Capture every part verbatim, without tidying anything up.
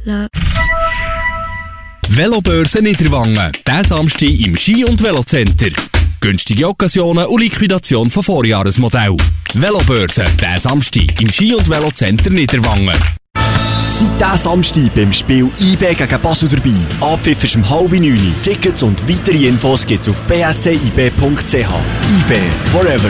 la. Velobörse Niederwangen, diesen Samstag im Ski- und Velocenter. Günstige Occasionen und Liquidation von Vorjahresmodell. Velobörse, diesen Samstag im Ski- und Velocenter Niederwangen. Seit diesem Samstag beim Spiel I B gegen Basel dabei. Abpfiff ist um halb neun. Tickets und weitere Infos gibt's auf b s c i b punkt c h. I B Forever.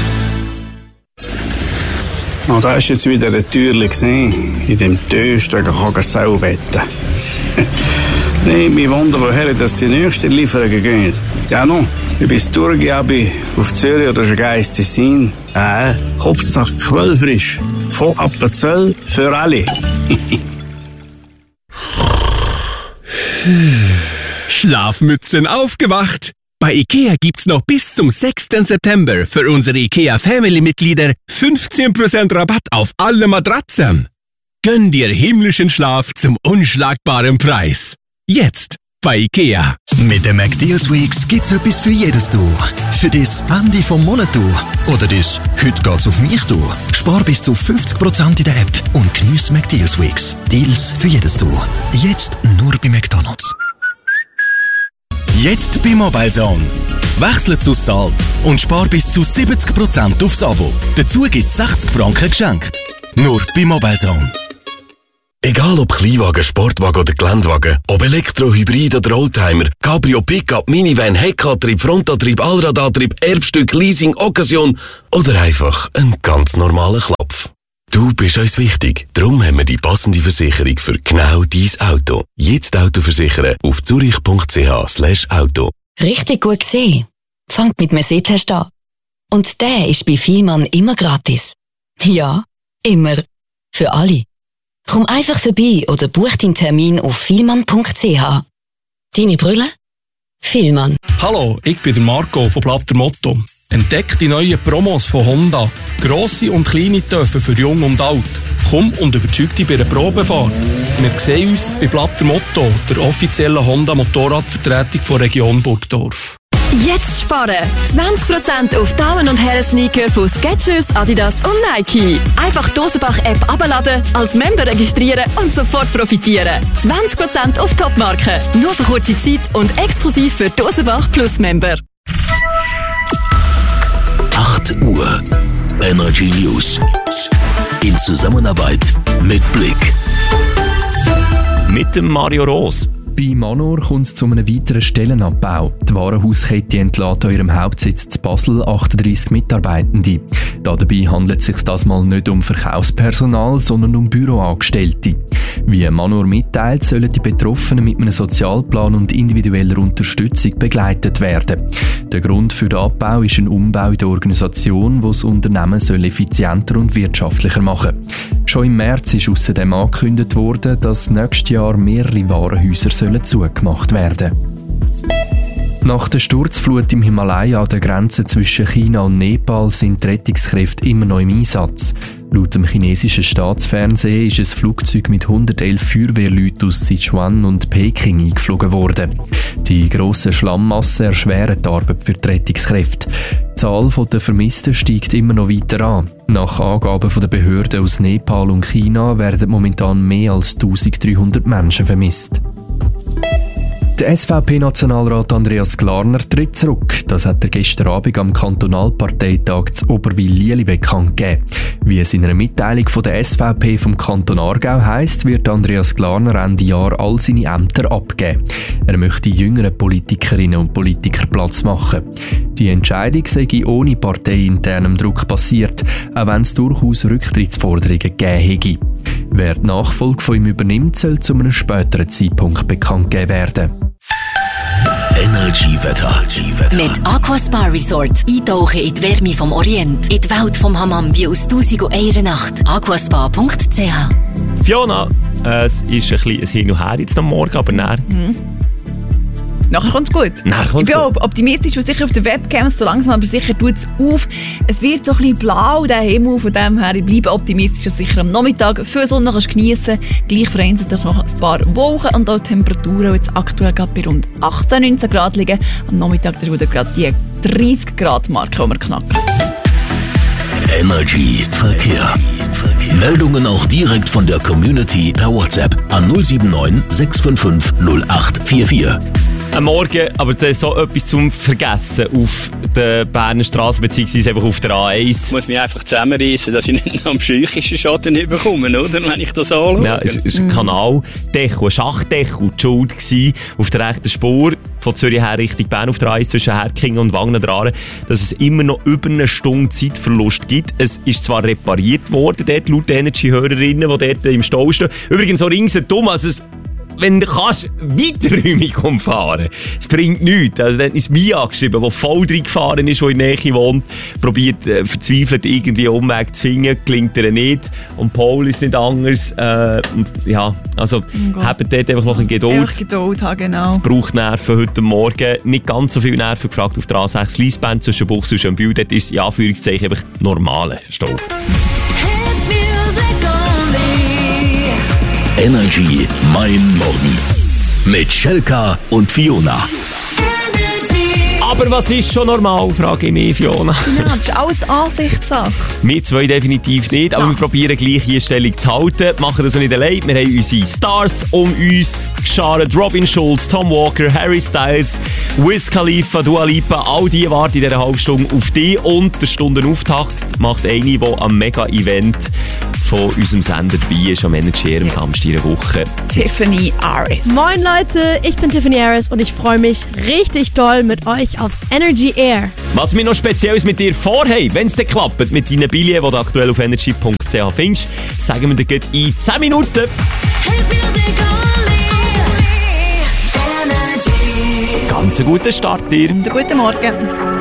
Oh, da ist jetzt wieder ein Türchen gesehen. In dem Töster kann ich Sau wetten. Nee, mich wundert, woher das die nächsten Lieferungen gehen. Ja, no, ich bin durchgegeben auf Zürich oder Geist Tessin. Äh, Hauptsache quellfrisch. Voll Appenzell für alle. Schlafmützen aufgewacht! Bei IKEA gibt's noch bis zum sechsten September für unsere IKEA Family-Mitglieder fünfzehn Prozent Rabatt auf alle Matratzen. Gönn dir himmlischen Schlaf zum unschlagbaren Preis. Jetzt bei IKEA. Mit den McDeals Weeks gibt's etwas für jedes Tour. Für das Ende vom Monat Tour oder das «Heute geht's auf mich» Tour. Spar bis zu fünfzig Prozent in der App und geniess McDeals Weeks. Deals für jedes Tour. Jetzt nur bei McDonald's. Jetzt bei MobileZone. Wechsle zu Salt und spar bis zu siebzig Prozent aufs Abo. Dazu gibt's sechzig Franken geschenkt. Nur bei MobileZone. Egal ob Kleinwagen, Sportwagen oder Geländewagen, ob Elektro, Hybrid oder Oldtimer, Cabrio, Pickup, Minivan, Heckantrieb, Frontantrieb, Allradantrieb, Erbstück, Leasing, Occasion oder einfach ein ganz normaler Klapf. Du bist uns wichtig, darum haben wir die passende Versicherung für genau dein Auto. Jetzt Auto versichern auf zurich punkt c h slash auto. Richtig gut gesehen. Fangt mit Mercedes an. Und der ist bei Vielmann immer gratis. Ja, immer. Für alle. Komm einfach vorbei oder buch deinen Termin auf vielmann punkt c h. Deine Brille? Vielmann. Hallo, ich bin der Marco von Blatter Motto. Entdeck die neuen Promos von Honda. Grosse und kleine Töpfe für Jung und Alt. Komm und überzeug dich bei einer Probefahrt. Wir sehen uns bei Blatter Motto, der offiziellen Honda-Motorradvertretung von Region Burgdorf. Jetzt sparen! zwanzig Prozent auf Damen- und Herren-Sneaker von Skechers, Adidas und Nike. Einfach die Dosenbach-App abladen, als Member registrieren und sofort profitieren. zwanzig Prozent auf Topmarken. Nur für kurze Zeit und exklusiv für Dosenbach Plus-Member. acht Uhr. Energy News. In Zusammenarbeit mit Blick. Mit dem Mario Roos. Bei Manor kommt es zu einem weiteren Stellenabbau. Die Warenhauskette entlässt an ihrem Hauptsitz zu Basel achtunddreissig Mitarbeitende. Dabei handelt es sich das mal nicht um Verkaufspersonal, sondern um Büroangestellte. Wie Manor mitteilt, sollen die Betroffenen mit einem Sozialplan und individueller Unterstützung begleitet werden. Der Grund für den Abbau ist ein Umbau in der Organisation, die das Unternehmen soll effizienter und wirtschaftlicher machen soll. Schon im März ist außerdem angekündigt worden, dass nächstes Jahr mehrere Warenhäuser sollen zugemacht werden. Nach der Sturzflut im Himalaya an der Grenze zwischen China und Nepal sind die Rettungskräfte immer noch im Einsatz. Laut dem chinesischen Staatsfernsehen ist ein Flugzeug mit hundertelf Feuerwehrleuten aus Sichuan und Peking eingeflogen worden. Die grossen Schlammmassen erschweren die Arbeit für die Rettungskräfte. Die Zahl der Vermissten steigt immer noch weiter an. Nach Angaben der Behörden aus Nepal und China werden momentan mehr als eintausenddreihundert Menschen vermisst. Der S V P-Nationalrat Andreas Glarner tritt zurück. Das hat er gestern Abend am Kantonalparteitag zu Oberwil-Lieli bekannt gegeben. Wie es in einer Mitteilung von der S V P vom Kanton Aargau heisst, wird Andreas Glarner Ende Jahr all seine Ämter abgeben. Er möchte jüngeren Politikerinnen und Politikern Platz machen. Die Entscheidung sei ohne parteiinternem Druck passiert, auch wenn es durchaus Rücktrittsforderungen gegeben hätte. Wer die Nachfolge von ihm übernimmt, soll zu einem späteren Zeitpunkt bekannt gegeben werden. Energy Wetter. Mit Aquaspa Resort. Eintauchen in die Wärme vom Orient. In die Welt vom Hammam wie aus tausend und einer Nacht. aquaspa punkt c h. Fiona, äh, es ist ein bisschen ein Hin und Her jetzt am Morgen, aber näher. Mhm. Nachher kommt es gut. Nachher kommt's ich bin gut. auch optimistisch, was sicher auf der Webcam so langsam, aber sicher tut es auf. Es wird so ein bisschen blau, der Himmel, von dem her. Ich bleibe optimistisch, dass sicher am Nachmittag viel Sonne kannst geniessen kannst. Gleich vereinzelt noch ein paar Wolken und auch die Temperaturen, die jetzt aktuell gerade bei rund achtzehn, neunzehn Grad liegen. Am Nachmittag ist wieder gerade die dreißig Grad Marke, die wir knacken. Energy Verkehr. Meldungen auch direkt von der Community per WhatsApp an null sieben neun sechs fünf fünf null acht vier vier. Am Morgen, aber das ist so etwas zum Vergessen auf der Berner Straße beziehungsweise einfach auf der A eins. Ich muss mich einfach zusammenreissen, dass ich nicht noch einen psychischen Schaden nicht bekomme, oder? Wenn ich das anschaue. Ja, es war ein Kanaldeckel, ein Schachdeckel, die Schuld gewesen, auf der rechten Spur von Zürich her Richtung Bern auf der A eins zwischen Herkingen und Wangen dran, dass es immer noch über eine Stunde Zeitverlust gibt. Es ist zwar repariert worden, dort laut Energy-Hörerinnen, die dort im Stau stehen. Übrigens so ringsherum, also es wenn du kannst, weiträumig umfahren. Es bringt nichts. Also, dann hat uns Mia geschrieben, der voll drin gefahren ist, der in der Nähe wohnt, probiert äh, verzweifelt irgendwie einen Umweg zu finden, gelingt ihr nicht. Und Paul ist nicht anders. Äh, ja, also, oh habt dort einfach noch ein Geduld. Einfach Geduld haben, genau. Es braucht Nerven heute Morgen. Nicht ganz so viel Nerven gefragt auf der A sechs Liesbahn zwischen Buchs und Schönbühl. Dort ist es in Anführungszeichen einfach normaler Stau. Energy Mein Morgen mit Schelka und Fiona. Aber was ist schon normal, frage ich mich, Fiona. Ja, das ist alles Ansichtssache. Wir zwei definitiv nicht, aber ja. Wir probieren gleich hier Stellung zu halten. Machen das auch nicht allein. Wir haben unsere Stars um uns geschart. Robin Schulz, Tom Walker, Harry Styles, Wiz Khalifa, Dua Lipa. All die warten in dieser halben Stunde auf dich. Und der Stundenauftakt macht eine, die am Mega-Event von unserem Sender dabei ist, am Energy am yes. Samstag in der Woche. Tiffany Aris. Moin Leute, ich bin Tiffany Aris und ich freue mich richtig doll mit euch aufs Energy Air. Was wir noch Spezielles mit dir vorhaben, wenn es dann klappt, mit deinen Billionen, die du aktuell auf energy punkt c h findest, sagen wir dir in zehn Minuten. Ganz einen guten Start dir. Und einen guten Morgen.